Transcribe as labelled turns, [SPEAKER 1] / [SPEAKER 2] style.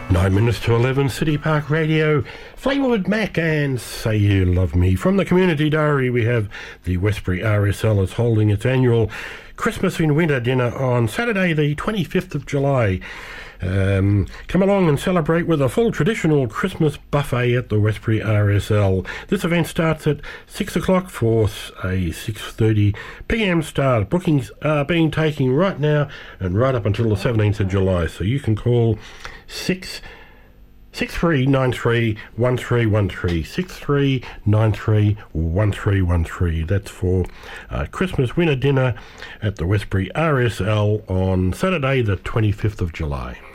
[SPEAKER 1] 9 minutes to 11, City Park Radio, Fleetwood Mac and Say You Love Me. From the Community Diary, we have the Westbury RSL is holding its annual Christmas in Winter dinner on Saturday the 25th of July. Come along and celebrate with a full traditional Christmas buffet at the Westbury RSL. This event starts at 6 o'clock for a 6:30 p.m. start. Bookings are being taken right now and right up until the 17th of July, so you can call 6393 1313 6393 1313. That's for Christmas winter dinner at the Westbury RSL on Saturday the 25th of July.